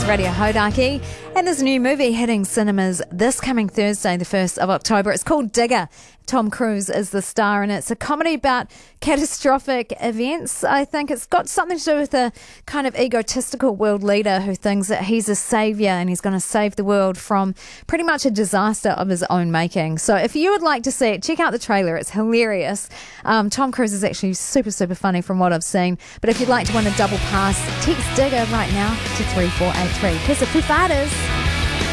Radio Hodaki, and there's a new movie hitting cinemas this coming Thursday, the 1st of October. It's called Digger. Tom Cruise is the star, and it's a comedy about catastrophic events. I think it's got something to do with a kind of egotistical world leader who thinks that he's a saviour and he's going to save the world from pretty much a disaster of his own making. So if you would like to see it, check out the trailer. It's hilarious. Tom Cruise is actually super, super funny from what I've seen. But if you'd like to win a double pass, text Digger right now to 3483. Here's the Foo Fighters.